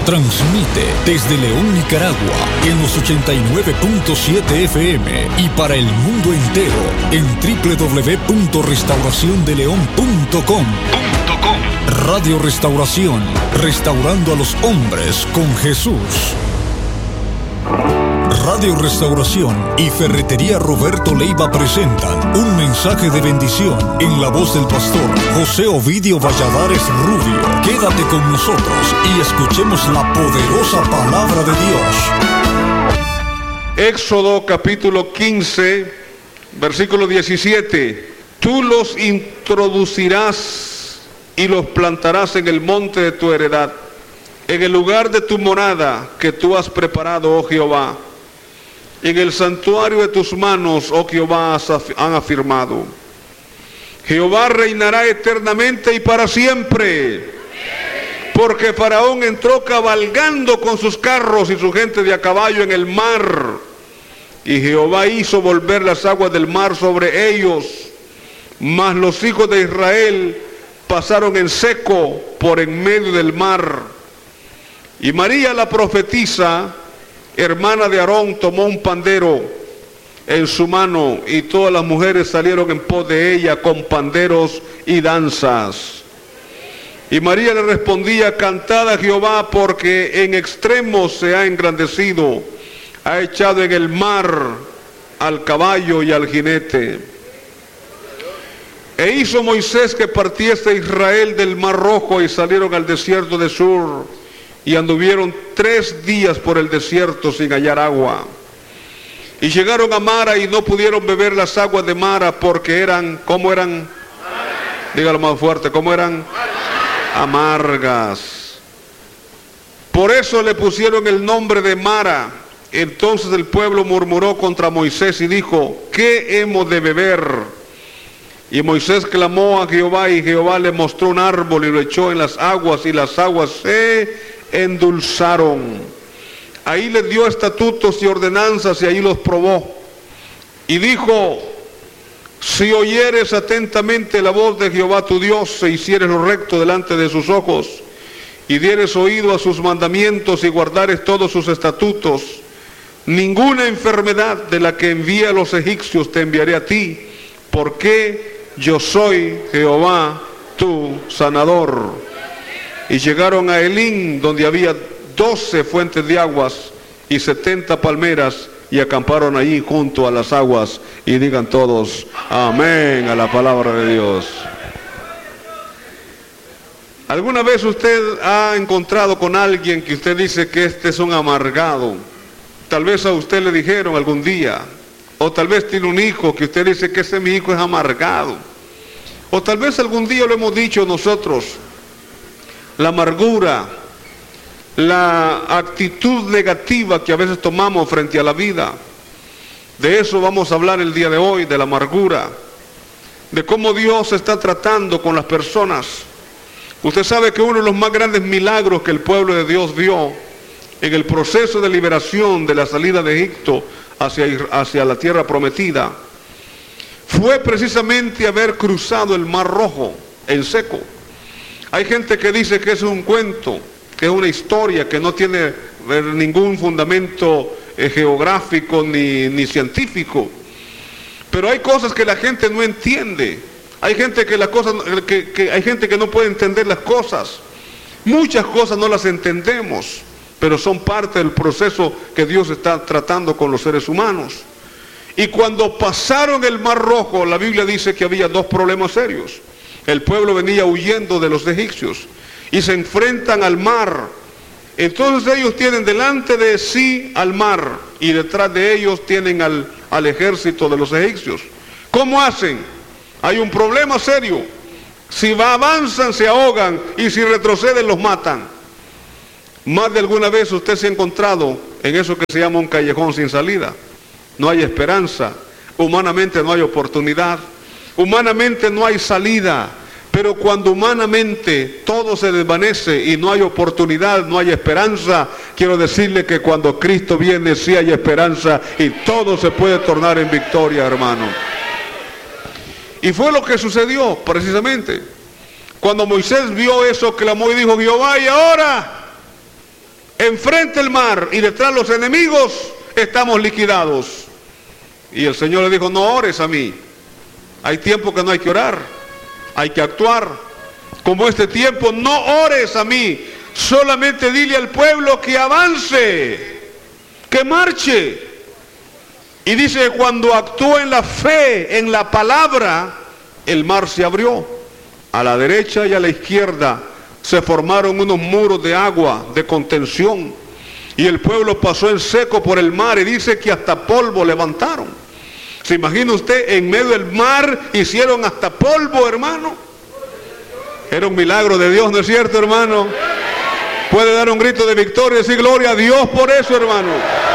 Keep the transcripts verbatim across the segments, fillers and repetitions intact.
Transmite desde León, Nicaragua, en los ochenta y nueve punto siete F M y para el mundo entero en doble u doble u doble u punto restauración de león punto com. Radio Restauración, restaurando a los hombres con Jesús. Radio Restauración y Ferretería Roberto Leiva presentan un mensaje de bendición en la voz del pastor José Ovidio Valladares Rubio. Quédate con nosotros y escuchemos la poderosa palabra de Dios. Éxodo capítulo quince, versículo diecisiete. Tú los introducirás y los plantarás en el monte de tu heredad, en el lugar de tu morada que tú has preparado, oh Jehová. En el santuario de tus manos, oh Jehová, han afirmado. Jehová reinará eternamente y para siempre. Porque Faraón entró cabalgando con sus carros y su gente de a caballo en el mar. Y Jehová hizo volver las aguas del mar sobre ellos. Mas los hijos de Israel pasaron en seco por en medio del mar. Y María la profetisa, hermana de Aarón, tomó un pandero en su mano, y todas las mujeres salieron en pos de ella con panderos y danzas. Y María le respondía: cantad a Jehová, porque en extremo se ha engrandecido, ha echado en el mar al caballo y al jinete. E hizo Moisés que partiese Israel del mar Rojo, y salieron al desierto de Sur, y anduvieron tres días por el desierto sin hallar agua. Y llegaron a Mara y no pudieron beber las aguas de Mara, porque eran, ¿cómo eran? Dígalo más fuerte, ¿cómo eran? Amargas. Por eso le pusieron el nombre de Mara. Entonces el pueblo murmuró contra Moisés y dijo: ¿qué hemos de beber? Y Moisés clamó a Jehová, y Jehová le mostró un árbol y lo echó en las aguas, y las aguas se endulzaron. Ahí le dio estatutos y ordenanzas, y ahí los probó. Y dijo: si oyeres atentamente la voz de Jehová tu Dios, e hicieres lo recto delante de sus ojos, y dieres oído a sus mandamientos, y guardares todos sus estatutos, ninguna enfermedad de la que envía a los egipcios te enviaré a ti, porque yo soy Jehová tu sanador. Y llegaron a Elín, donde había doce fuentes de aguas y setenta palmeras, y acamparon allí junto a las aguas. Y digan todos amén a la palabra de Dios. ¿Alguna vez usted ha encontrado con alguien que usted dice que este es un amargado? Tal vez a usted le dijeron algún día. O tal vez tiene un hijo que usted dice que ese mi hijo es amargado. O tal vez algún día lo hemos dicho nosotros. La amargura, la actitud negativa que a veces tomamos frente a la vida. De eso vamos a hablar el día de hoy, de la amargura, de cómo Dios está tratando con las personas. Usted sabe que uno de los más grandes milagros que el pueblo de Dios vio en el proceso de liberación de la salida de Egipto hacia, hacia la tierra prometida fue precisamente haber cruzado el mar Rojo en seco. Hay gente que dice que es un cuento, que es una historia que no tiene ningún fundamento eh, geográfico ni, ni científico. Pero hay cosas que la gente no entiende. Hay gente que, las cosas, que, que, hay gente que no puede entender las cosas. Muchas cosas no las entendemos, pero son parte del proceso que Dios está tratando con los seres humanos. Y cuando pasaron el mar Rojo, la Biblia dice que había dos problemas serios. El pueblo venía huyendo de los egipcios y se enfrentan al mar. Entonces ellos tienen delante de sí al mar, y detrás de ellos tienen al, al ejército de los egipcios. ¿Cómo hacen? Hay un problema serio. Si va, avanzan, se ahogan, y si retroceden, los matan. Más de alguna vez usted se ha encontrado en eso que se llama un callejón sin salida. No hay esperanza, humanamente no hay oportunidad, humanamente no hay salida. Pero cuando humanamente todo se desvanece y no hay oportunidad, no hay esperanza, quiero decirle que cuando Cristo viene sí hay esperanza, y todo se puede tornar en victoria, hermano. Y fue lo que sucedió precisamente. Cuando Moisés vio eso, clamó y dijo: Jehová, ¿y ahora enfrente el mar y detrás los enemigos, estamos liquidados. Y el Señor le dijo, no ores a mí. Hay tiempo que no hay que orar, hay que actuar. Como este tiempo, no ores a mí, solamente dile al pueblo que avance, que marche. Y dice que cuando actuó en la fe, en la palabra, el mar se abrió. A la derecha y a la izquierda se formaron unos muros de agua, de contención. Y el pueblo pasó en seco por el mar y dice que hasta polvo levantaron. ¿Se imagina usted? En medio del mar hicieron hasta polvo, hermano. Era un milagro de Dios, ¿no es cierto, hermano? Puede dar un grito de victoria y decir gloria a Dios por eso, hermano.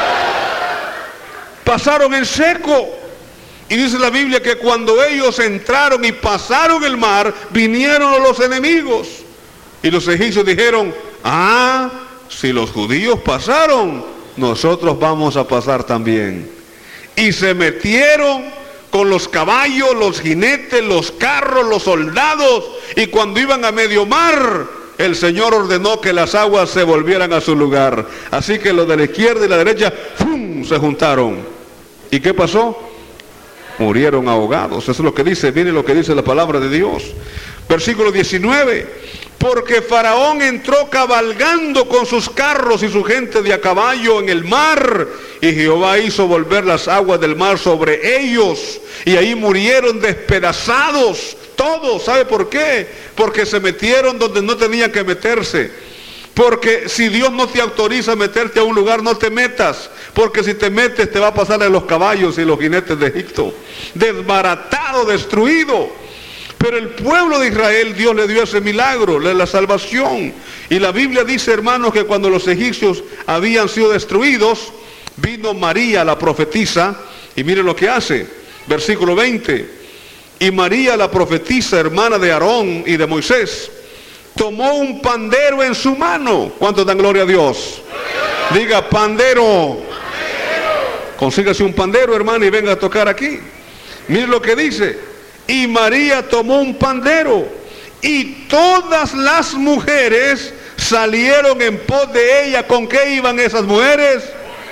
Pasaron en seco. Y dice la Biblia que cuando ellos entraron y pasaron el mar, vinieron los enemigos. Y los egipcios dijeron, ah, si los judíos pasaron, nosotros vamos a pasar también. Y se metieron con los caballos, los jinetes, los carros, los soldados. Y cuando iban a medio mar, el Señor ordenó que las aguas se volvieran a su lugar. Así que los de la izquierda y la derecha, ¡fum!, se juntaron. ¿Y qué pasó? Murieron ahogados. Eso es lo que dice, miren lo que dice la palabra de Dios. Versículo diecinueve. Porque Faraón entró cabalgando con sus carros y su gente de a caballo en el mar, y Jehová hizo volver las aguas del mar sobre ellos, y ahí murieron despedazados todos. ¿Sabe por qué? Porque se metieron donde no tenían que meterse. Porque si Dios no te autoriza a meterte a un lugar, no te metas. Porque si te metes te va a pasar a los caballos y los jinetes de Egipto. Desbaratado, destruido. Pero el pueblo de Israel, Dios le dio ese milagro, la salvación. Y la Biblia dice, hermanos, que cuando los egipcios habían sido destruidos, vino María, la profetisa, y miren lo que hace. Versículo veinte. Y María, la profetisa, hermana de Aarón y de Moisés, tomó un pandero en su mano. ¿Cuántos dan gloria a Dios? Diga, pandero. Consígase un pandero, hermano, y venga a tocar aquí. Miren lo que dice. Y María tomó un pandero, y todas las mujeres salieron en pos de ella. ¿Con qué iban esas mujeres?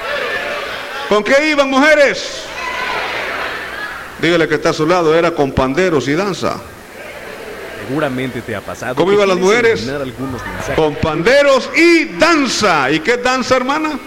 ¿Con qué iban, mujeres? Dígale que está a su lado, era con panderos y danza. Seguramente te ha pasado. ¿Cómo iban las mujeres? Con panderos y danza. ¿Y qué danza, hermana?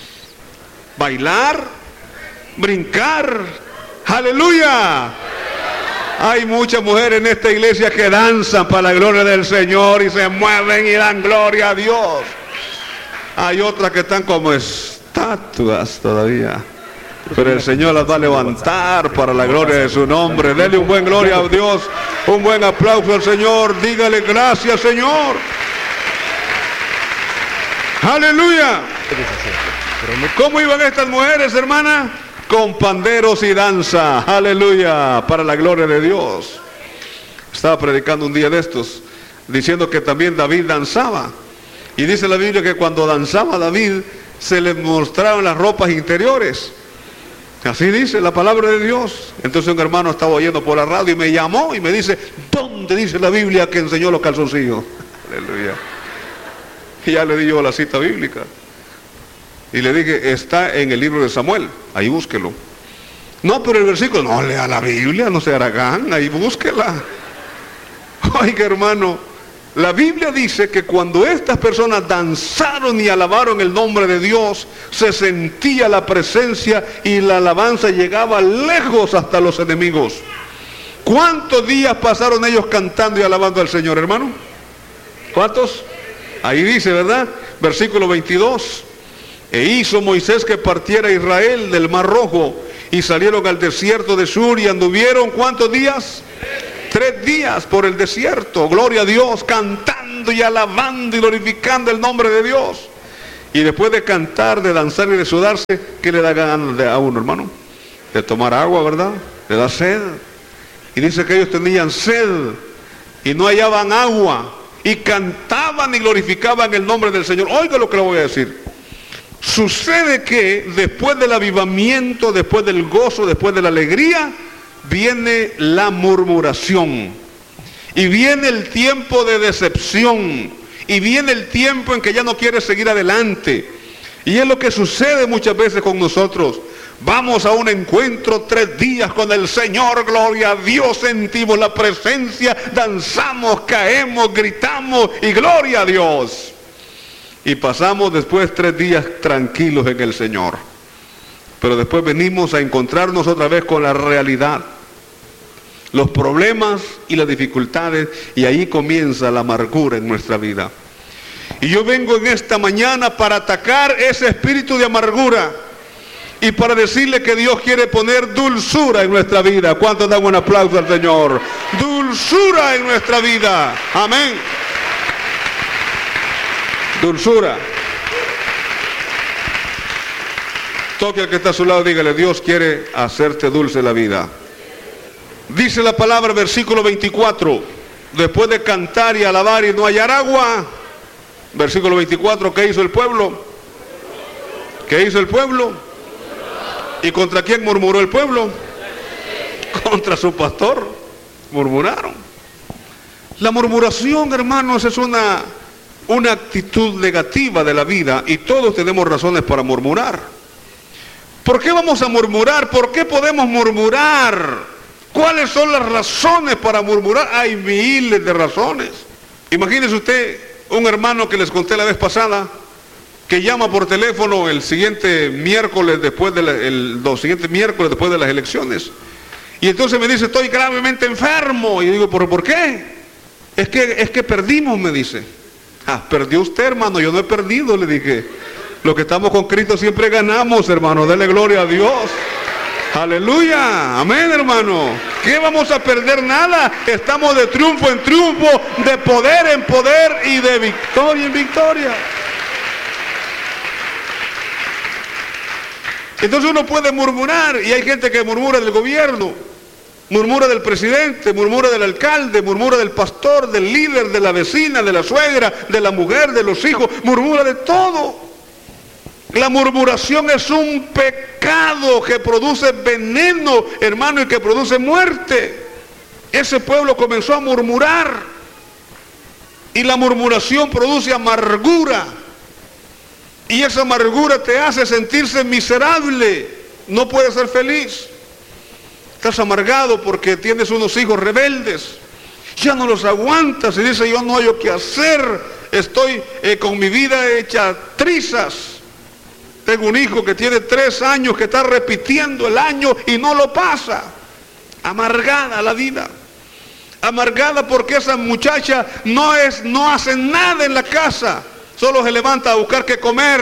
Bailar, brincar. ¡Aleluya! Hay muchas mujeres en esta iglesia que danzan para la gloria del Señor y se mueven y dan gloria a Dios. Hay otras que están como estatuas todavía, pero el Señor las va a levantar para la gloria de su nombre. Dele un buen gloria a Dios, un buen aplauso al Señor. Dígale gracias, Señor. Aleluya. ¿Cómo iban estas mujeres, hermana? Con panderos y danza, aleluya, para la gloria de Dios. Estaba predicando un día de estos, diciendo que también David danzaba. Y dice la Biblia que cuando danzaba David, se le mostraron las ropas interiores. Así dice la palabra de Dios. Entonces un hermano estaba oyendo por la radio y me llamó y me dice, ¿dónde dice la Biblia que enseñó los calzoncillos? Aleluya. Y ya le di yo la cita bíblica. Y le dije, está en el libro de Samuel, ahí búsquelo. No, pero el versículo, no lea la Biblia, no se haragán, ahí búsquela. Oiga, hermano, la Biblia dice que cuando estas personas danzaron y alabaron el nombre de Dios, se sentía la presencia y la alabanza llegaba lejos hasta los enemigos. ¿Cuántos días pasaron ellos cantando y alabando al Señor, hermano? ¿Cuántos? Ahí dice, ¿verdad? Versículo veintidós. E hizo Moisés que partiera Israel del Mar Rojo, y salieron al desierto de Sur, y anduvieron ¿cuántos días? Tres días por el desierto, gloria a Dios, cantando y alabando y glorificando el nombre de Dios. Y después de cantar, de danzar y de sudarse, ¿qué le da ganas a uno, hermano? De tomar agua, ¿verdad? Le da sed. Y dice que ellos tenían sed y no hallaban agua, y cantaban y glorificaban el nombre del Señor. Oiga lo que le voy a decir. Sucede que después del avivamiento, después del gozo, después de la alegría, viene la murmuración. Y viene el tiempo de decepción. y viene el tiempo en que ya no quieres seguir adelante. Y es lo que sucede muchas veces con nosotros. Vamos a un encuentro tres días con el Señor, gloria a Dios, sentimos la presencia, danzamos, caemos, gritamos y gloria a Dios. Y pasamos después tres días tranquilos en el Señor. Pero después venimos a encontrarnos otra vez con la realidad, los problemas y las dificultades, y ahí comienza la amargura en nuestra vida. Y yo vengo en esta mañana para atacar ese espíritu de amargura y para decirle que Dios quiere poner dulzura en nuestra vida. ¿Cuántos dan un aplauso al Señor? Dulzura en nuestra vida. Amén. Dulzura. Toque al que está a su lado, dígale: Dios quiere hacerte dulce la vida. Dice la palabra, versículo veinticuatro, después de cantar y alabar y no hallar agua, versículo veinticuatro, ¿qué hizo el pueblo? ¿Qué hizo el pueblo? ¿Y contra quién murmuró el pueblo? Contra su pastor. Murmuraron. La murmuración, hermanos, es una, una actitud negativa de la vida, y todos tenemos razones para murmurar. ¿Por qué vamos a murmurar? ¿Por qué podemos murmurar? ¿Cuáles son las razones para murmurar? Hay miles de razones. Imagínese usted un hermano que les conté la vez pasada, que llama por teléfono el siguiente miércoles después de la, el, los siguientes miércoles después de las elecciones, y entonces me dice: estoy gravemente enfermo. Y yo digo: ¿por, por qué? Es que, es que perdimos, me dice. Ah, perdió usted, hermano, yo no he perdido, le dije. Los que estamos con Cristo siempre ganamos, hermano, dele gloria a Dios. Aleluya, amén, hermano. ¿Qué vamos a perder? Nada. Estamos de triunfo en triunfo, de poder en poder y de victoria en victoria. Entonces uno puede murmurar, y hay gente que murmura del gobierno, murmura del presidente, murmura del alcalde, murmura del pastor, del líder, de la vecina, de la suegra, de la mujer, de los hijos, murmura de todo. La murmuración es un pecado que produce veneno, hermano, y que produce muerte. Ese pueblo comenzó a murmurar, y la murmuración produce amargura, y esa amargura te hace sentirse miserable, no puedes ser feliz. Estás amargado porque tienes unos hijos rebeldes, ya no los aguantas y dices: yo no hay qué hacer, estoy eh, con mi vida hecha trizas. Tengo un hijo que tiene tres años que está repitiendo el año y no lo pasa. Amargada la vida. Amargada porque esa muchacha no es, no hace nada en la casa. Solo se levanta a buscar qué comer.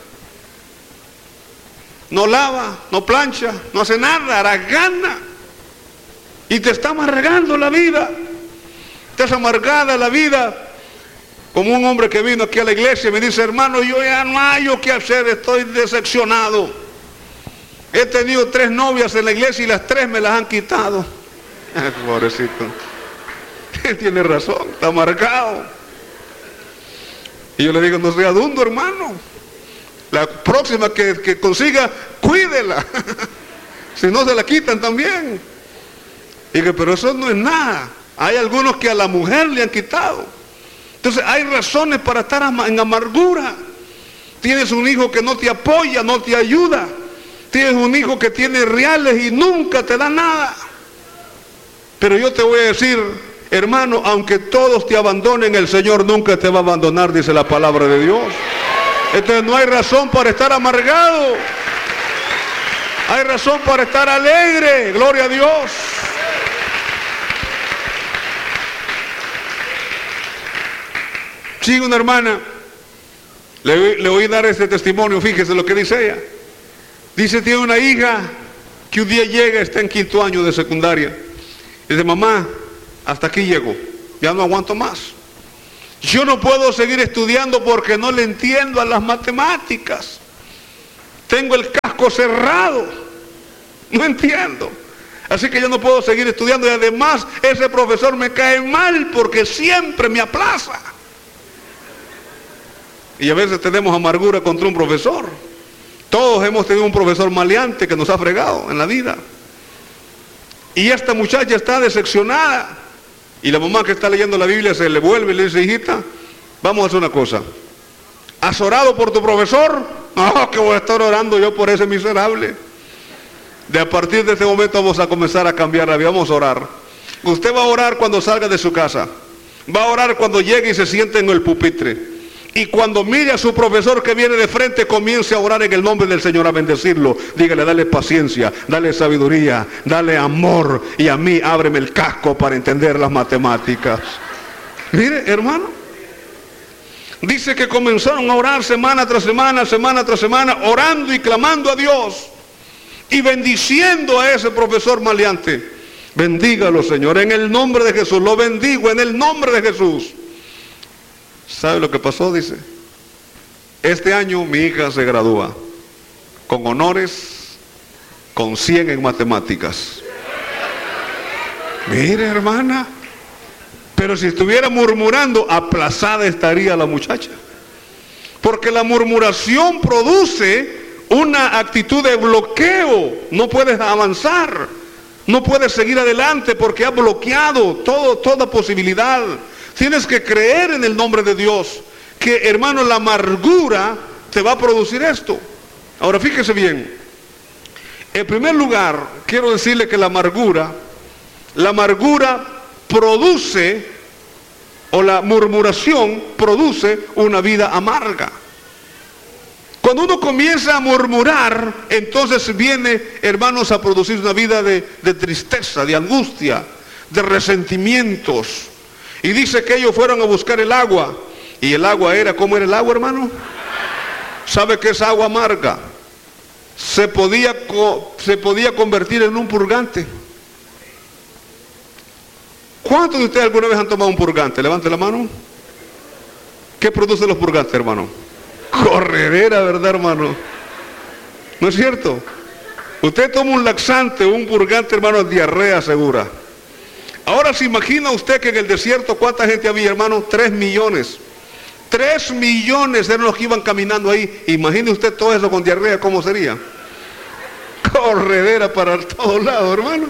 No lava, no plancha, no hace nada, hará gana. Y te está amargando la vida. Estás amargada la vida. Como un hombre que vino aquí a la iglesia y me dice: hermano, yo ya no hallo qué hacer, estoy decepcionado. He tenido tres novias en la iglesia y las tres me las han quitado. Pobrecito. Él tiene razón, está amargado. Y yo le digo: no sea dundo, hermano. La próxima que, que consiga, cuídela. Si no, se la quitan también. Y que, pero eso no es nada. Hay algunos que a la mujer le han quitado. Entonces hay razones para estar en amargura. Tienes un hijo que no te apoya, no te ayuda. Tienes un hijo que tiene reales y nunca te da nada. Pero yo te voy a decir, hermano, aunque todos te abandonen, el Señor nunca te va a abandonar, dice la palabra de Dios. Entonces no hay razón para estar amargado. Hay razón para estar alegre, gloria a Dios. Sigue una hermana, le, le voy a dar este testimonio, fíjese lo que dice ella. Dice: tiene una hija que un día llega, está en quinto año de secundaria. Dice: mamá, hasta aquí llego, ya no aguanto más. Yo no puedo seguir estudiando porque no le entiendo a las matemáticas. Tengo el casco cerrado, no entiendo. Así que yo no puedo seguir estudiando, y además ese profesor me cae mal porque siempre me aplaza. Y a veces tenemos amargura contra un profesor. Todos hemos tenido un profesor maleante que nos ha fregado en la vida. Y esta muchacha está decepcionada. Y la mamá que está leyendo la Biblia se le vuelve y le dice: hijita, Vamos a hacer una cosa. ¿Has orado por tu profesor? No, que voy a estar orando yo por ese miserable. De a partir de este momento vamos a comenzar a cambiar la vida, vamos a orar. Usted va a orar cuando salga de su casa. Va a orar cuando llegue y se siente en el pupitre. Y cuando mire a su profesor que viene de frente, comience a orar en el nombre del Señor, a bendecirlo. Dígale, dale paciencia, dale sabiduría, dale amor. Y a mí, ábreme el casco para entender las matemáticas. Mire, hermano. Dice que comenzaron a orar semana tras semana, semana tras semana, orando y clamando a Dios. Y bendiciendo a ese profesor maleante. Bendígalo, Señor, en el nombre de Jesús. Lo bendigo en el nombre de Jesús. ¿Sabe lo que pasó? Dice, este año mi hija se gradúa con honores, con cien en matemáticas. Mire, hermana, pero si estuviera murmurando, aplazada estaría la muchacha. Porque la murmuración produce una actitud de bloqueo. No puedes avanzar, no puedes seguir adelante porque ha bloqueado todo, toda posibilidad. Tienes que creer en el nombre de Dios, que, hermano, la amargura te va a producir esto. Ahora fíjese bien. En primer lugar, quiero decirle que la amargura, la amargura produce, o la murmuración produce una vida amarga. Cuando uno comienza a murmurar, entonces viene, hermanos, a producir una vida de, de tristeza, de angustia, de resentimientos. Y dice que ellos fueron a buscar el agua. Y el agua era, ¿cómo era el agua, hermano? ¿Sabe qué es agua amarga? Se podía, se podía convertir en un purgante. ¿Cuántos de ustedes alguna vez han tomado un purgante? Levante la mano. ¿Qué producen los purgantes, hermano? Corredera, ¿verdad, hermano? ¿No es cierto? Usted toma un laxante, un purgante, hermano, diarrea segura. Ahora se imagina usted que en el desierto, ¿cuánta gente había, hermano? Tres millones. Tres millones eran los que iban caminando ahí. Imagine usted todo eso con diarrea, ¿cómo sería? Corredera para todos lados, hermano.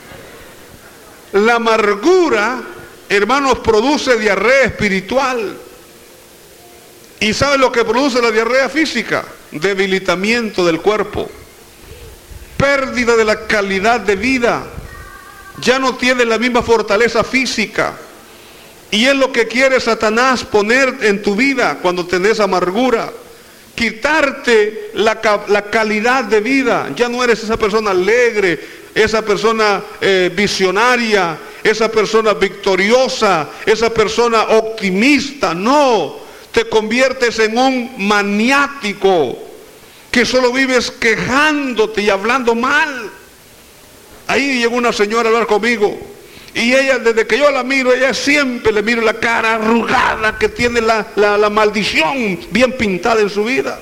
La amargura, hermanos, produce diarrea espiritual. ¿Y sabe lo que produce la diarrea física? Debilitamiento del cuerpo, pérdida de la calidad de vida. Ya no tiene la misma fortaleza física. Y es lo que quiere Satanás poner en tu vida cuando tenés amargura. Quitarte la, la calidad de vida. Ya no eres esa persona alegre, esa persona eh, visionaria, esa persona victoriosa, esa persona optimista. No, te conviertes en un maniático que solo vives quejándote y hablando mal. Ahí llegó una señora a hablar conmigo y ella, desde que yo la miro, ella siempre le miro la cara arrugada, que tiene la, la, la maldición bien pintada en su vida.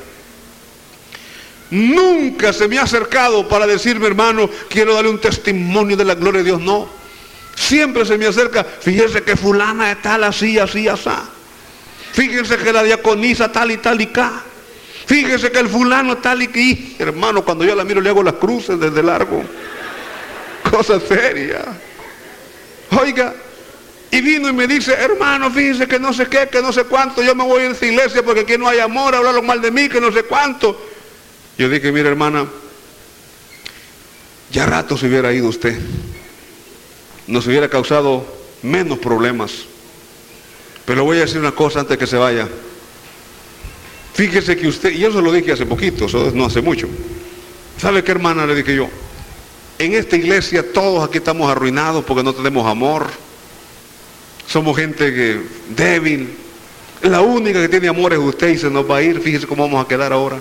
Nunca se me ha acercado para decirme, hermano, quiero darle un testimonio de la gloria de Dios. No, siempre se me acerca, fíjese que fulana es tal, así, así, así. Fíjense que la diaconisa tal y tal y acá. Fíjese que el fulano tal y que, hermano, cuando yo la miro le hago las cruces desde largo. Cosa seria. Oiga, y vino y me dice, hermano, fíjese que no sé qué, que no sé cuánto, yo me voy a esa iglesia porque aquí no hay amor, hablaron mal de mí, que no sé cuánto. Yo dije, mira, hermana, ya rato se hubiera ido usted, nos hubiera causado menos problemas. Pero le voy a decir una cosa antes que se vaya. Fíjese que usted, y yo se lo dije hace poquito, eso no hace mucho. ¿Sabe qué, hermana? Le dije yo, en esta iglesia todos aquí estamos arruinados porque no tenemos amor. Somos gente que, débil. La única que tiene amor es usted y se nos va a ir. Fíjese cómo vamos a quedar ahora.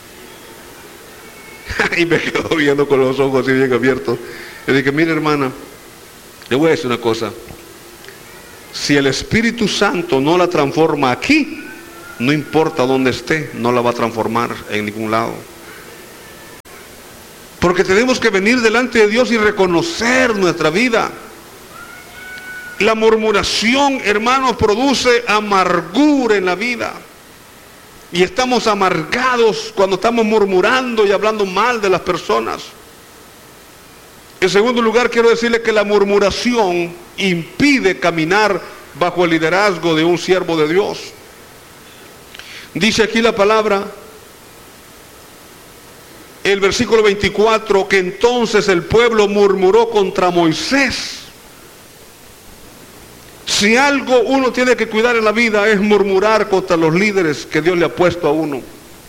Y me quedo viendo con los ojos así bien abiertos. Le dije, mire, hermana, le voy a decir una cosa. Si el Espíritu Santo no la transforma aquí, no importa dónde esté, no la va a transformar en ningún lado. Porque tenemos que venir delante de Dios y reconocer nuestra vida. La murmuración, hermanos, produce amargura en la vida. Y estamos amargados cuando estamos murmurando y hablando mal de las personas. En segundo lugar, quiero decirle que la murmuración impide caminar bajo el liderazgo de un siervo de Dios. Dice aquí la palabra, el versículo veinticuatro, que entonces el pueblo murmuró contra Moisés. Si algo uno tiene que cuidar en la vida es murmurar contra los líderes que Dios le ha puesto a uno.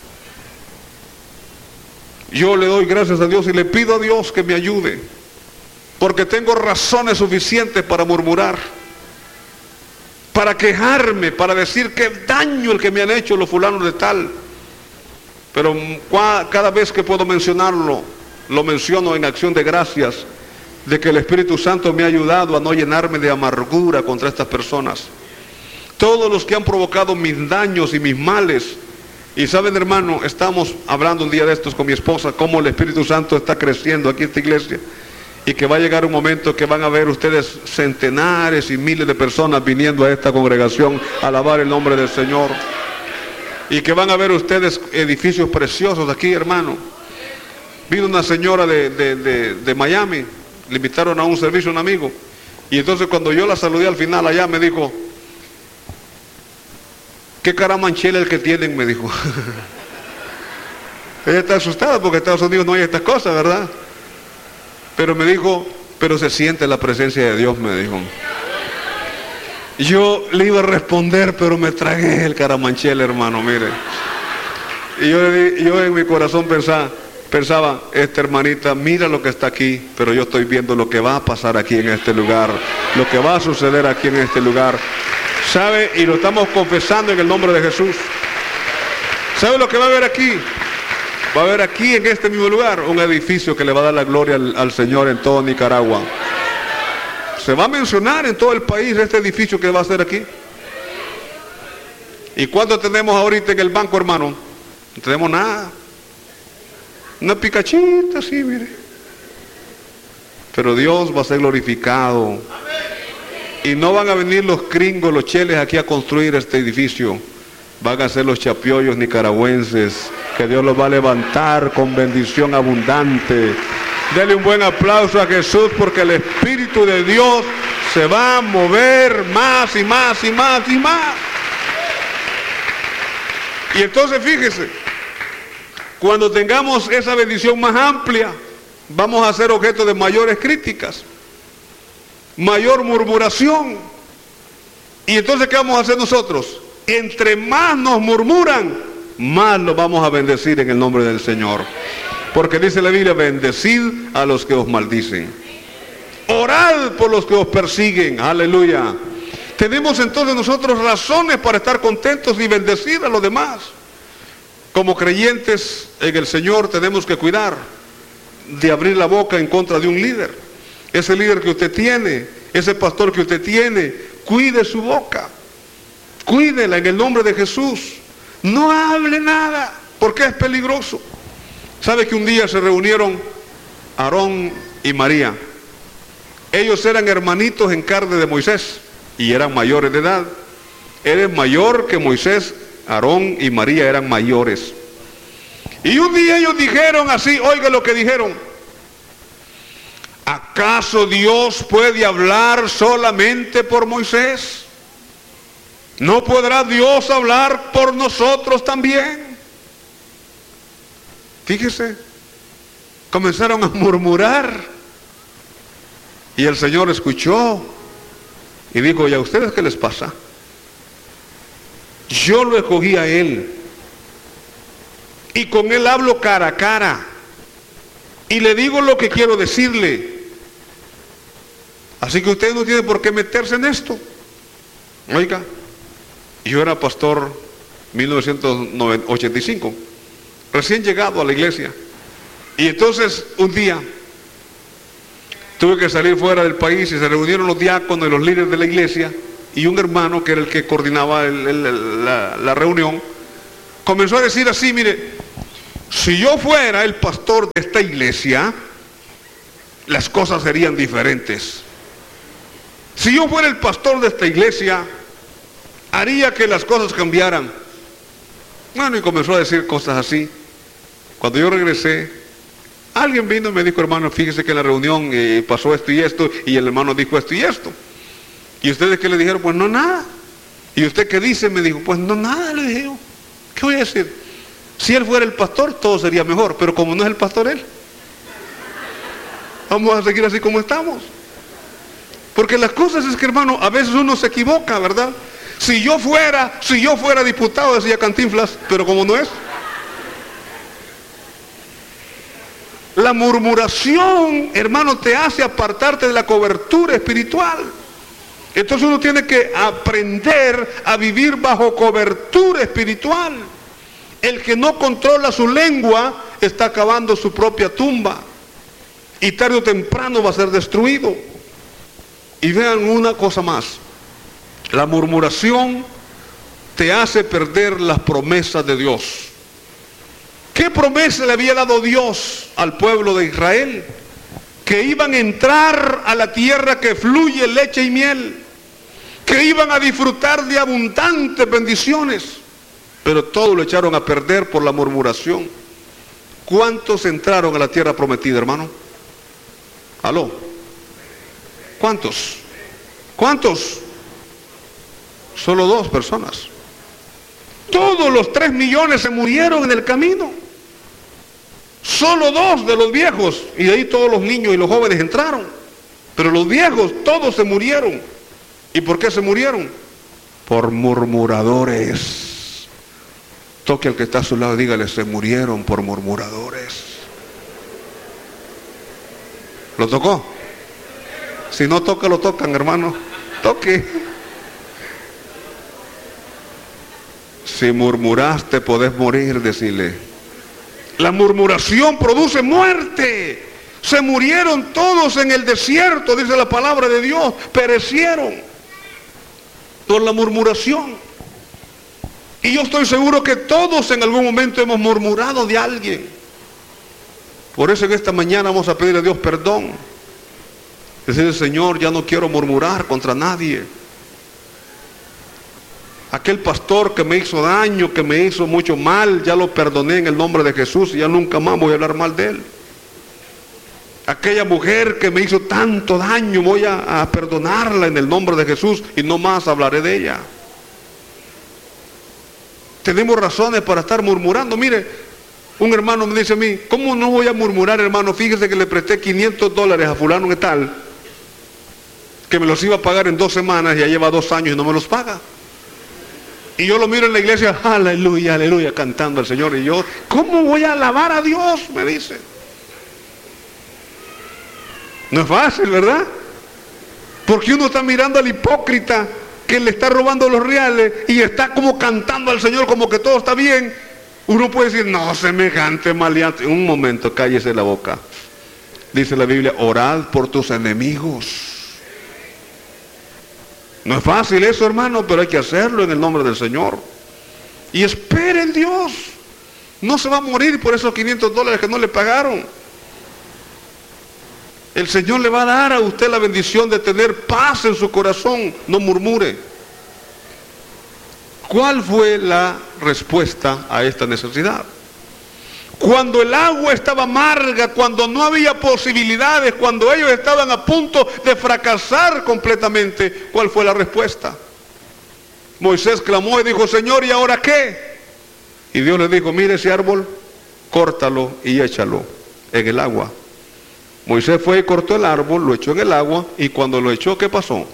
Yo le doy gracias a Dios y le pido a Dios que me ayude, porque tengo razones suficientes para murmurar, para quejarme, para decir qué daño el que me han hecho los fulanos de tal. Pero cada vez que puedo mencionarlo, lo menciono en acción de gracias, de que el Espíritu Santo me ha ayudado a no llenarme de amargura contra estas personas. Todos los que han provocado mis daños y mis males. Y saben, hermano, estamos hablando un día de estos con mi esposa, cómo el Espíritu Santo está creciendo aquí en esta iglesia, y que va a llegar un momento que van a ver ustedes centenares y miles de personas viniendo a esta congregación a alabar el nombre del Señor, y que van a ver ustedes edificios preciosos aquí, hermano. Vino una señora de, de, de, de Miami, le invitaron a un servicio a un amigo, y entonces cuando yo la saludé al final allá me dijo: ¿qué caramanchela el que tienen? Me dijo. Ella está asustada porque en Estados Unidos no hay estas cosas, ¿verdad? Pero me dijo, pero se siente la presencia de Dios, me dijo. Yo le iba a responder, pero me tragué el caramanchela, hermano, mire. Y yo, yo en mi corazón pensaba, pensaba, esta hermanita, mira lo que está aquí, pero yo estoy viendo lo que va a pasar aquí en este lugar, lo que va a suceder aquí en este lugar. ¿Sabe? Y lo estamos confesando en el nombre de Jesús. ¿Sabe lo que va a haber aquí? Va a haber aquí en este mismo lugar un edificio que le va a dar la gloria al, al Señor en todo Nicaragua. Se va a mencionar en todo el país este edificio que va a ser aquí. ¿Y cuánto tenemos ahorita en el banco, hermano? No tenemos nada. Una picachita así, mire. Pero Dios va a ser glorificado. Y no van a venir los gringos, los cheles aquí a construir este edificio. Van a ser los chapiollos nicaragüenses, que Dios los va a levantar con bendición abundante. Dele un buen aplauso a Jesús, porque el Espíritu de Dios se va a mover más y más y más y más. Y entonces fíjese, cuando tengamos esa bendición más amplia, vamos a ser objeto de mayores críticas, mayor murmuración. Y entonces, ¿qué vamos a hacer nosotros? Entre más nos murmuran, más los vamos a bendecir en el nombre del Señor. Porque dice la Biblia: bendecid a los que os maldicen, orad por los que os persiguen. Aleluya. Tenemos entonces nosotros razones para estar contentos y bendecir a los demás. Como creyentes en el Señor tenemos que cuidar de abrir la boca en contra de un líder. Ese líder que usted tiene, ese pastor que usted tiene, cuide su boca, cuídela en el nombre de Jesús. No hable nada, porque es peligroso. ¿Sabe que un día se reunieron Aarón y María? Ellos eran hermanitos en carne de Moisés y eran mayores de edad. Él es mayor que Moisés, Aarón y María eran mayores. Y un día ellos dijeron así, oiga lo que dijeron: ¿acaso Dios puede hablar solamente por Moisés? ¿No podrá Dios hablar por nosotros también? Fíjese, comenzaron a murmurar. Y el Señor escuchó y dijo: ¿y a ustedes qué les pasa? Yo lo escogí a él, y con él hablo cara a cara, y le digo lo que quiero decirle. Así que usted no tiene por qué meterse en esto. Oiga, yo era pastor en mil novecientos ochenta y cinco, recién llegado a la iglesia. Y entonces un día tuve que salir fuera del país y se reunieron los diáconos y los líderes de la iglesia, y un hermano que era el que coordinaba el, el, la, la reunión comenzó a decir así: mire, si yo fuera el pastor de esta iglesia, las cosas serían diferentes. Si yo fuera el pastor de esta iglesia, haría que las cosas cambiaran. Bueno, y comenzó a decir cosas así. Cuando yo regresé, alguien vino y me dijo: hermano, fíjese que en la reunión eh, pasó esto y esto, y el hermano dijo esto y esto. ¿Y ustedes qué le dijeron? Pues no, nada. ¿Y usted qué dice? Me dijo: pues no, nada, le dije yo. ¿Qué voy a decir? Si él fuera el pastor, todo sería mejor, pero como no es el pastor él, vamos a seguir así como estamos. Porque las cosas es que, hermano, a veces uno se equivoca, ¿verdad? Si yo fuera, si yo fuera diputado, decía Cantinflas, pero como no es. La murmuración, hermano, te hace apartarte de la cobertura espiritual. Entonces uno tiene que aprender a vivir bajo cobertura espiritual. El que no controla su lengua está cavando su propia tumba. Y tarde o temprano va a ser destruido. Y vean una cosa más. La murmuración te hace perder las promesas de Dios. ¿Qué promesa le había dado Dios al pueblo de Israel? Que iban a entrar a la tierra que fluye leche y miel, que iban a disfrutar de abundantes bendiciones, pero todo lo echaron a perder por la murmuración. ¿Cuántos entraron a la tierra prometida, hermano? ¿Aló? ¿Cuántos? ¿Cuántos? Solo dos personas. Todos los tres millones se murieron en el camino. Solo dos de los viejos, y de ahí todos los niños y los jóvenes entraron. Pero los viejos, todos se murieron. ¿Y por qué se murieron? Por murmuradores. Toque al que está a su lado y dígale, se murieron por murmuradores. ¿Lo tocó? Si no toca, lo tocan, hermano. Toque. Si murmuraste, podés morir, decirle. La murmuración produce muerte. Se murieron todos en el desierto, dice la palabra de Dios. Perecieron por la murmuración. Y yo estoy seguro que todos en algún momento hemos murmurado de alguien. Por eso en esta mañana vamos a pedirle a Dios perdón. Decirle, Señor, ya no quiero murmurar contra nadie. Aquel pastor que me hizo daño, que me hizo mucho mal, ya lo perdoné en el nombre de Jesús y ya nunca más voy a hablar mal de él. Aquella mujer que me hizo tanto daño, voy a, a perdonarla en el nombre de Jesús y no más hablaré de ella. Tenemos razones para estar murmurando. Mire, un hermano me dice a mí, ¿cómo no voy a murmurar, hermano? Fíjese que le presté quinientos dólares a fulano que tal, que me los iba a pagar en dos semanas y ya lleva dos años y no me los paga. Y yo lo miro en la iglesia, aleluya, aleluya, cantando al Señor. Y yo, ¿cómo voy a alabar a Dios? Me dice. No es fácil, ¿verdad? Porque uno está mirando al hipócrita que le está robando los reales y está como cantando al Señor como que todo está bien. Uno puede decir, no, semejante maleante. Un momento, cállese la boca. Dice la Biblia, orad por tus enemigos. No es fácil eso, hermano, pero hay que hacerlo en el nombre del Señor. Y espere en Dios. No se va a morir por esos quinientos dólares que no le pagaron. El Señor le va a dar a usted la bendición de tener paz en su corazón. No murmure. ¿Cuál fue la respuesta a esta necesidad? Cuando el agua estaba amarga, cuando no había posibilidades, cuando ellos estaban a punto de fracasar completamente, ¿cuál fue la respuesta? Moisés clamó y dijo, Señor, ¿y ahora qué? Y Dios le dijo, mire ese árbol, córtalo y échalo en el agua. Moisés fue y cortó el árbol, lo echó en el agua, y cuando lo echó, ¿qué pasó?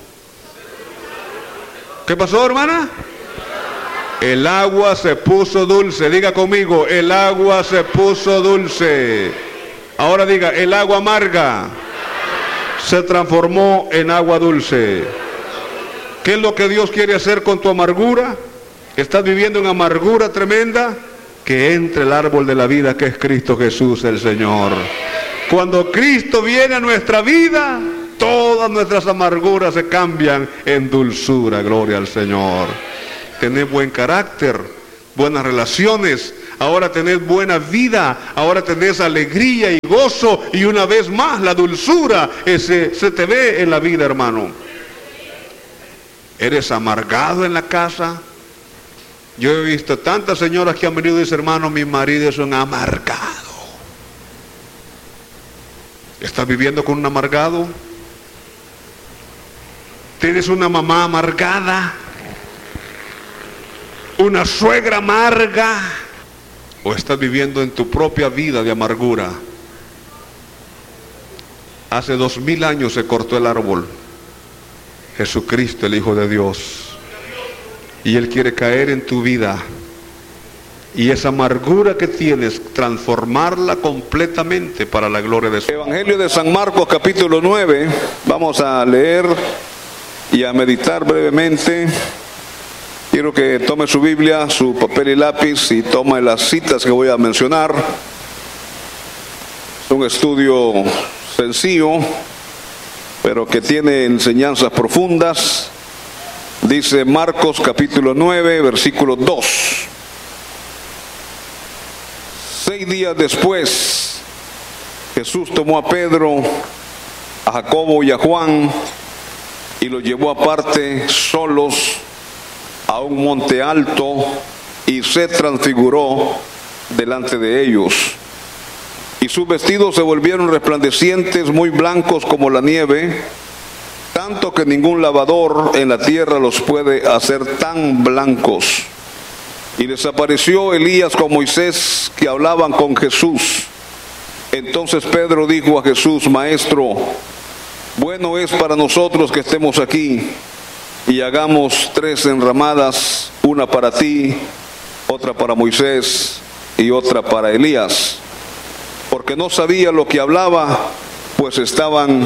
¿Qué pasó, hermana? El agua se puso dulce. Diga conmigo, el agua se puso dulce. Ahora diga, el agua amarga se transformó en agua dulce. ¿Qué es lo que Dios quiere hacer con tu amargura? ¿Estás viviendo en amargura tremenda? Que entre el árbol de la vida que es Cristo Jesús el Señor. Cuando Cristo viene a nuestra vida, todas nuestras amarguras se cambian en dulzura. Gloria al Señor. Tenés buen carácter, buenas relaciones, ahora tenés buena vida, ahora tenés alegría y gozo, y una vez más la dulzura ese, se te ve en la vida, hermano. ¿Eres amargado en la casa? Yo he visto tantas señoras que han venido y dicen, hermano, mi marido es un amargado. ¿Estás viviendo con un amargado? ¿Tienes una mamá amargada? una suegra amarga, o estás viviendo en tu propia vida de amargura. Hace dos mil años se cortó el árbol. Jesucristo, el Hijo de Dios. Y Él quiere caer en tu vida. Y esa amargura que tienes, transformarla completamente para la gloria de su Evangelio de San Marcos, capítulo nueve. Vamos a leer y a meditar brevemente. Quiero que tome su Biblia, su papel y lápiz y tome las citas que voy a mencionar. Es un estudio sencillo, pero que tiene enseñanzas profundas. Dice Marcos capítulo nueve, versículo dos. Seis días después, Jesús tomó a Pedro, a Jacobo y a Juan y los llevó aparte solos a un monte alto y se transfiguró delante de ellos. Y sus vestidos se volvieron resplandecientes, muy blancos como la nieve, tanto que ningún lavador en la tierra los puede hacer tan blancos. Y les apareció Elías con Moisés, que hablaban con Jesús. Entonces Pedro dijo a Jesús: Maestro, bueno es para nosotros que estemos aquí, y hagamos tres enramadas, una para ti, otra para Moisés y otra para Elías. Porque no sabía lo que hablaba, pues estaban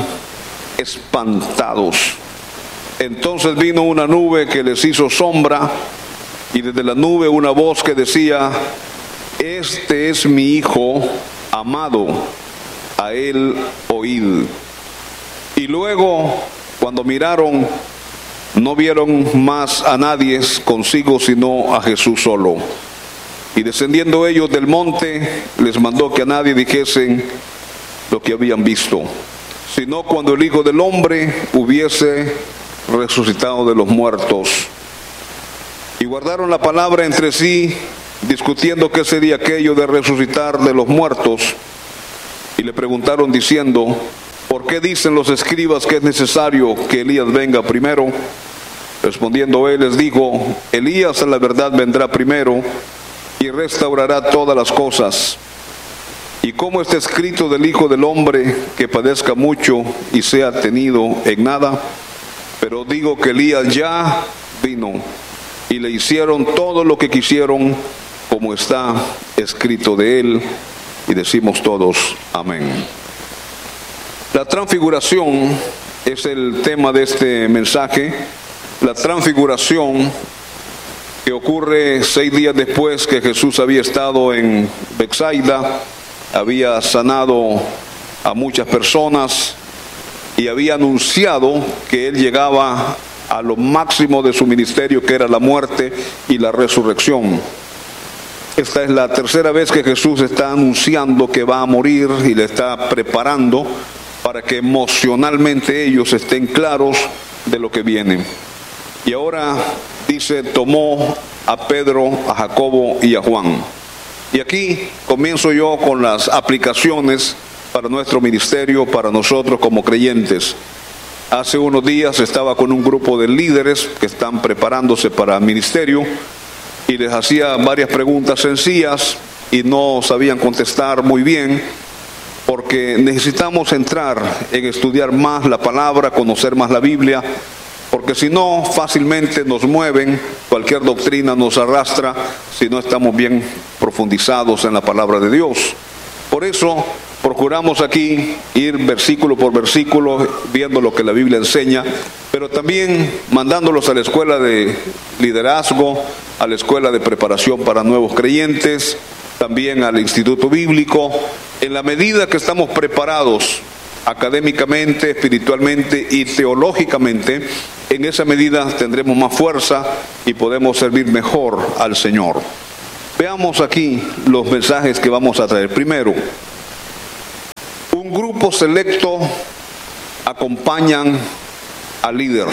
espantados. Entonces vino una nube que les hizo sombra, y desde la nube una voz que decía: Este es mi Hijo amado, a él oíd. Y luego, cuando miraron, no vieron más a nadie consigo, sino a Jesús solo. Y descendiendo ellos del monte, les mandó que a nadie dijesen lo que habían visto, sino cuando el Hijo del Hombre hubiese resucitado de los muertos. Y guardaron la palabra entre sí, discutiendo qué sería aquello de resucitar de los muertos. Y le preguntaron diciendo: ¿por qué dicen los escribas que es necesario que Elías venga primero? Respondiendo él les dijo: Elías a la verdad vendrá primero y restaurará todas las cosas. Y como está escrito del Hijo del Hombre, que padezca mucho y sea tenido en nada. Pero digo que Elías ya vino, y le hicieron todo lo que quisieron, como está escrito de él. Y decimos todos: amén. La transfiguración es el tema de este mensaje. La transfiguración que ocurre seis días después que Jesús había estado en Betsaida, había sanado a muchas personas y había anunciado que él llegaba a lo máximo de su ministerio, que era la muerte y la resurrección. Esta es la tercera vez que Jesús está anunciando que va a morir y le está preparando para que emocionalmente ellos estén claros de lo que viene. Y ahora dice: tomó a Pedro, a Jacobo y a Juan. Y aquí comienzo yo con las aplicaciones para nuestro ministerio, para nosotros como creyentes. Hace unos días estaba con un grupo de líderes que están preparándose para el ministerio y les hacía varias preguntas sencillas y no sabían contestar muy bien, porque necesitamos entrar en estudiar más la palabra, conocer más la Biblia, porque si no, fácilmente nos mueven, cualquier doctrina nos arrastra si no estamos bien profundizados en la palabra de Dios. Por eso procuramos aquí ir versículo por versículo, viendo lo que la Biblia enseña, pero también mandándolos a la escuela de liderazgo, a la escuela de preparación para nuevos creyentes, también al Instituto Bíblico. En la medida que estamos preparados académicamente, espiritualmente y teológicamente, en esa medida tendremos más fuerza y podemos servir mejor al Señor. Veamos aquí los mensajes que vamos a traer. Primero, un grupo selecto acompañan al líder.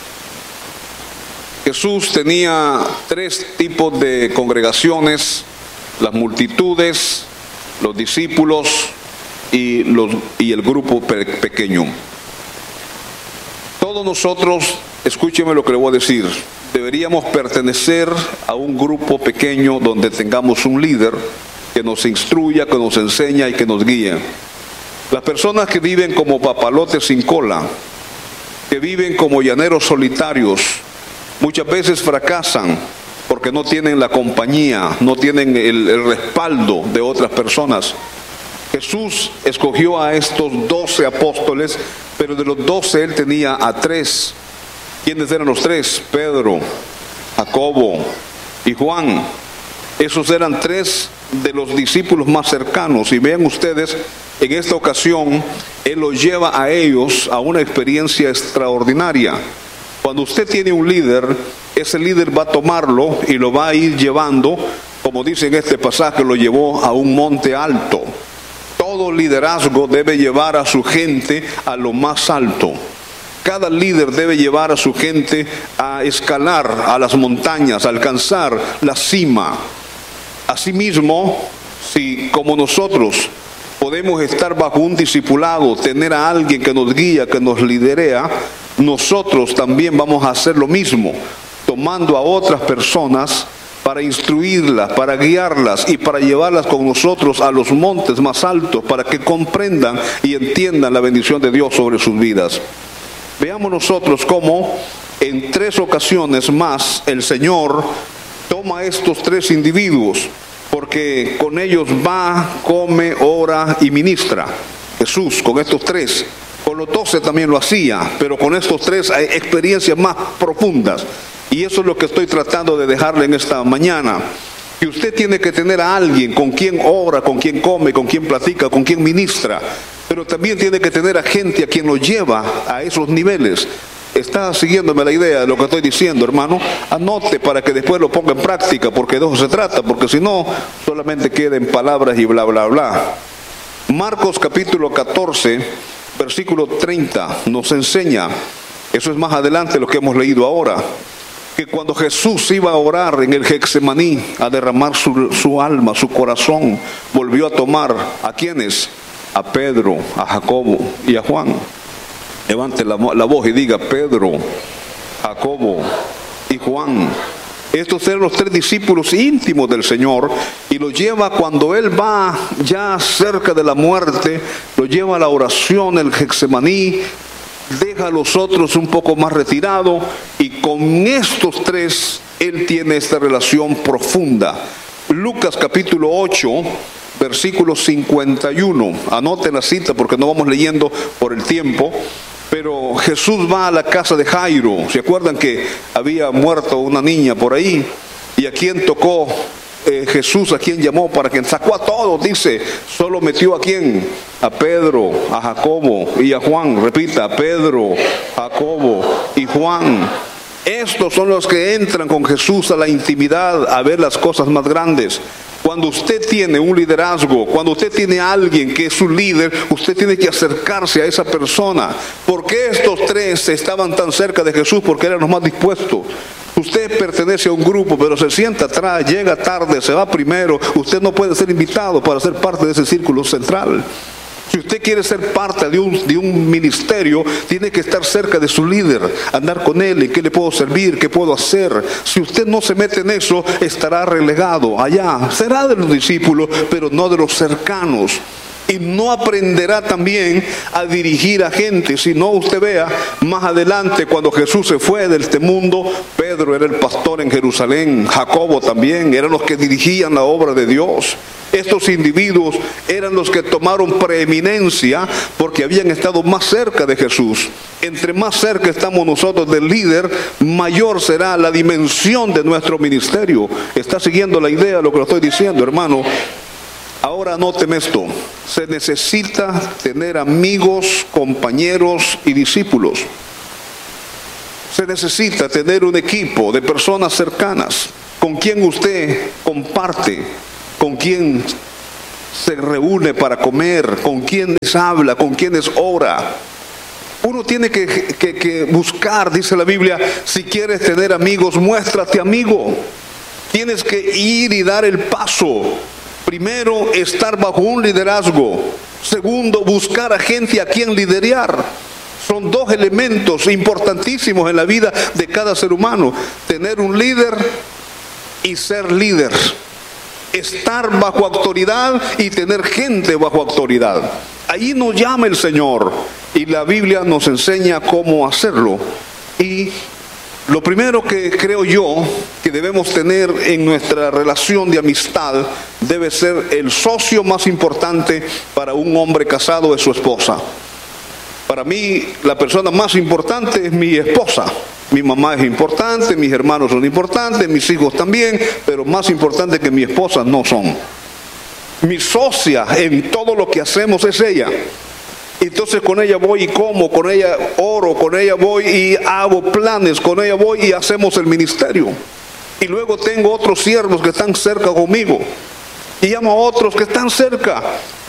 Jesús tenía tres tipos de congregaciones: las multitudes, los discípulos y, los, y el grupo pe- pequeño. Todos nosotros, escúcheme lo que le voy a decir, deberíamos pertenecer a un grupo pequeño donde tengamos un líder que nos instruya, que nos enseña y que nos guíe. Las personas que viven como papalotes sin cola, que viven como llaneros solitarios, muchas veces fracasan porque no tienen la compañía, no tienen el, el respaldo de otras personas. Jesús escogió a estos doce apóstoles, pero de los doce él tenía a tres. ¿Quiénes eran los tres? Pedro, Jacobo y Juan. Esos eran tres de los discípulos más cercanos. Y vean ustedes, en esta ocasión, él los lleva a ellos a una experiencia extraordinaria. Cuando usted tiene un líder, ese líder va a tomarlo y lo va a ir llevando, como dice en este pasaje, lo llevó a un monte alto. Todo liderazgo debe llevar a su gente a lo más alto. Cada líder debe llevar a su gente a escalar a las montañas, a alcanzar la cima. Asimismo, si como nosotros podemos estar bajo un discipulado, tener a alguien que nos guía, que nos liderea, nosotros también vamos a hacer lo mismo, tomando a otras personas para instruirlas, para guiarlas y para llevarlas con nosotros a los montes más altos, para que comprendan y entiendan la bendición de Dios sobre sus vidas. Veamos nosotros cómo en tres ocasiones más el Señor toma a estos tres individuos, porque con ellos va, come, ora y ministra. Jesús con estos tres, con los doce también lo hacía, pero con estos tres hay experiencias más profundas. Y eso es lo que estoy tratando de dejarle en esta mañana. Que usted tiene que tener a alguien con quien ora, con quien come, con quien platica, con quien ministra. Pero también tiene que tener a gente a quien lo lleva a esos niveles. ¿Está siguiéndome la idea de lo que estoy diciendo, hermano? Anote para que después lo ponga en práctica, porque de eso se trata, porque si no, solamente queda en palabras y bla, bla, bla. Marcos capítulo catorce, versículo treinta, nos enseña, eso es más adelante lo que hemos leído ahora, que cuando Jesús iba a orar en el Getsemaní, a derramar su, su alma, su corazón, volvió a tomar, ¿a quiénes? A Pedro, a Jacobo y a Juan. Levante la, la voz y diga: Pedro, Jacobo y Juan. Estos eran los tres discípulos íntimos del Señor, y los lleva cuando Él va ya cerca de la muerte, lo lleva a la oración, el Getsemaní, deja a los otros un poco más retirados, y con estos tres Él tiene esta relación profunda. Lucas capítulo ocho, versículo cincuenta y uno, anoten la cita porque no vamos leyendo por el tiempo. Pero Jesús va a la casa de Jairo. ¿Se acuerdan que había muerto una niña por ahí? ¿Y a quién tocó eh, Jesús? ¿A quién llamó? Para quien sacó a todos, dice. Solo metió a quién? A Pedro, a Jacobo y a Juan. Repita: a Pedro, Jacobo y Juan. Estos son los que entran con Jesús a la intimidad, a ver las cosas más grandes. Cuando usted tiene un liderazgo, cuando usted tiene a alguien que es su líder, usted tiene que acercarse a esa persona. ¿Por qué estos tres estaban tan cerca de Jesús? Porque eran los más dispuestos. Usted pertenece a un grupo, pero se sienta atrás, llega tarde, se va primero. Usted no puede ser invitado para ser parte de ese círculo central. Si usted quiere ser parte de un, de un ministerio, tiene que estar cerca de su líder, andar con él, en qué le puedo servir, qué puedo hacer. Si usted no se mete en eso, estará relegado allá. Será de los discípulos, pero no de los cercanos. Y no aprenderá también a dirigir a gente. Si no, usted vea, más adelante cuando Jesús se fue de este mundo, Pedro era el pastor en Jerusalén, Jacobo también, eran los que dirigían la obra de Dios. Estos individuos eran los que tomaron preeminencia porque habían estado más cerca de Jesús. Entre más cerca estamos nosotros del líder, mayor será la dimensión de nuestro ministerio. ¿Está siguiendo la idea de lo que lo estoy diciendo, hermano? Ahora anóteme esto: se necesita tener amigos, compañeros y discípulos. Se necesita tener un equipo de personas cercanas con quien usted comparte, con quien se reúne para comer, con quienes habla, con quienes ora. Uno tiene que, que, que buscar, dice la Biblia, si quieres tener amigos, muéstrate amigo. Tienes que ir y dar el paso. Primero, estar bajo un liderazgo. Segundo, buscar a gente a quien liderar. Son dos elementos importantísimos en la vida de cada ser humano. Tener un líder y ser líder. Estar bajo autoridad y tener gente bajo autoridad. Ahí nos llama el Señor y la Biblia nos enseña cómo hacerlo. Y lo primero que creo yo que debemos tener en nuestra relación de amistad debe ser el socio más importante para un hombre casado es su esposa. Para mí la persona más importante es mi esposa. Mi mamá es importante, mis hermanos son importantes, mis hijos también, pero más importante que mi esposa no son. Mi socia en todo lo que hacemos es ella. Entonces con ella voy y como, con ella oro, con ella voy y hago planes, con ella voy y hacemos el ministerio. Y luego tengo otros siervos que están cerca conmigo. Y llamo a otros que están cerca.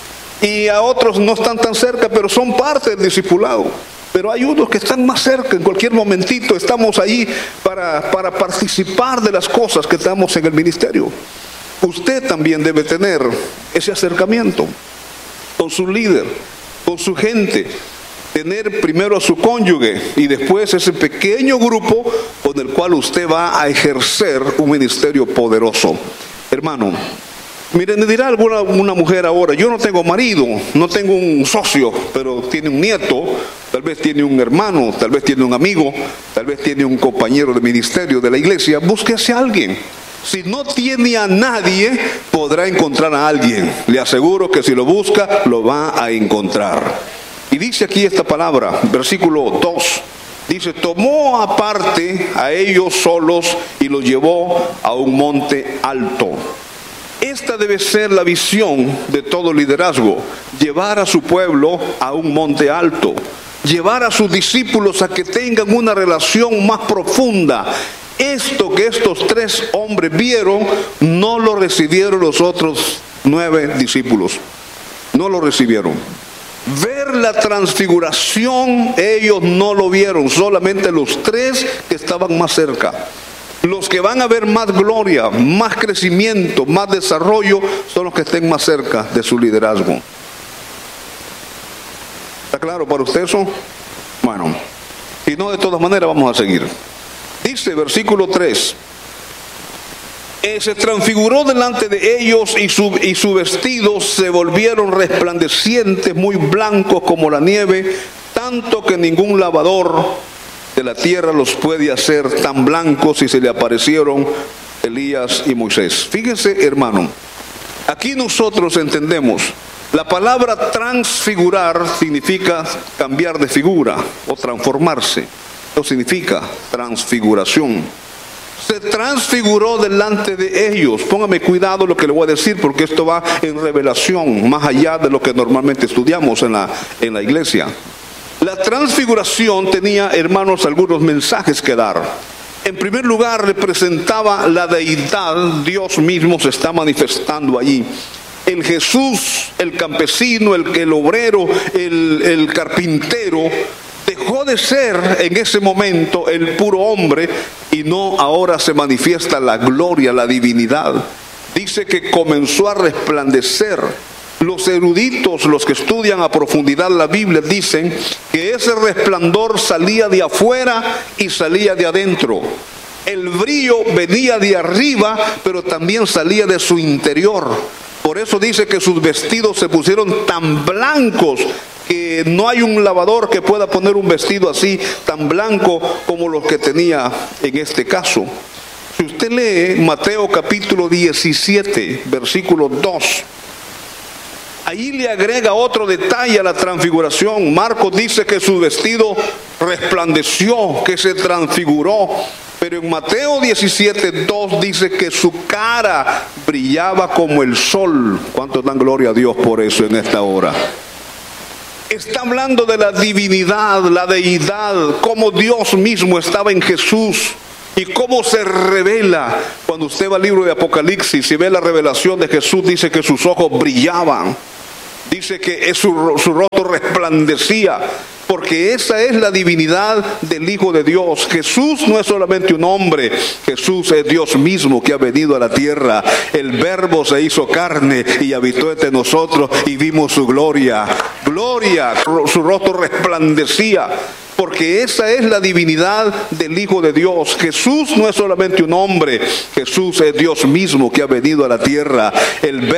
Y a otros no están tan cerca, pero son parte del discipulado. Pero hay unos que están más cerca, en cualquier momentito estamos ahí para, para participar de las cosas que estamos en el ministerio. Usted también debe tener ese acercamiento con su líder, con su gente. Tener primero a su cónyuge y después ese pequeño grupo con el cual usted va a ejercer un ministerio poderoso. Hermano, miren, me dirá alguna una mujer ahora, yo no tengo marido, no tengo un socio, pero tiene un nieto, tal vez tiene un hermano, tal vez tiene un amigo, tal vez tiene un compañero de ministerio de la iglesia. Búsquese a alguien. Si no tiene a nadie, podrá encontrar a alguien. Le aseguro que si lo busca, lo va a encontrar. Y dice aquí esta palabra, versículo dos. Dice, tomó aparte a ellos solos y los llevó a un monte alto. Esta debe ser la visión de todo liderazgo, llevar a su pueblo a un monte alto, llevar a sus discípulos a que tengan una relación más profunda. Esto que estos tres hombres vieron, no lo recibieron los otros nueve discípulos, no lo recibieron. Ver la transfiguración, ellos no lo vieron, solamente los tres que estaban más cerca. Los que van a ver más gloria, más crecimiento, más desarrollo, son los que estén más cerca de su liderazgo. ¿Está claro para usted eso? Bueno, si no, de todas maneras vamos a seguir. Dice versículo tres, eh, se transfiguró delante de ellos y su, y su vestido se volvieron resplandecientes, muy blancos como la nieve, tanto que ningún lavador de la tierra los puede hacer tan blancos, y se le aparecieron Elías y Moisés. Fíjense, hermano, aquí nosotros entendemos, la palabra transfigurar significa cambiar de figura o transformarse. Eso significa transfiguración. Se transfiguró delante de ellos. Póngame cuidado lo que le voy a decir, porque esto va en revelación, más allá de lo que normalmente estudiamos en la, en la iglesia. La transfiguración tenía, hermanos, algunos mensajes que dar. En primer lugar, representaba la deidad. Dios mismo se está manifestando allí. El Jesús, el campesino, el, el obrero, el, el carpintero, dejó de ser en ese momento el puro hombre, y no, ahora se manifiesta la gloria, la divinidad. Dice que comenzó a resplandecer. Los eruditos, los que estudian a profundidad la Biblia, dicen que ese resplandor salía de afuera y salía de adentro. El brillo venía de arriba, pero también salía de su interior. Por eso dice que sus vestidos se pusieron tan blancos que no hay un lavador que pueda poner un vestido así tan blanco como los que tenía en este caso. Si usted lee Mateo capítulo diecisiete, versículo dos, ahí le agrega otro detalle a la transfiguración. Marcos dice que su vestido resplandeció, que se transfiguró. Pero en Mateo diecisiete, dos dice que su cara brillaba como el sol. ¿Cuántos dan gloria a Dios por eso en esta hora? Está hablando de la divinidad, la deidad, cómo Dios mismo estaba en Jesús y cómo se revela. Cuando usted va al libro de Apocalipsis y ve la revelación de Jesús, dice que sus ojos brillaban. Dice que su, su rostro resplandecía, porque esa es la divinidad del Hijo de Dios. Jesús no es solamente un hombre, Jesús es Dios mismo que ha venido a la tierra. El Verbo se hizo carne y habitó entre nosotros y vimos su gloria. gloria, su rostro resplandecía, porque esa es la divinidad del Hijo de Dios. Jesús no es solamente un hombre, Jesús es Dios mismo que ha venido a la tierra. El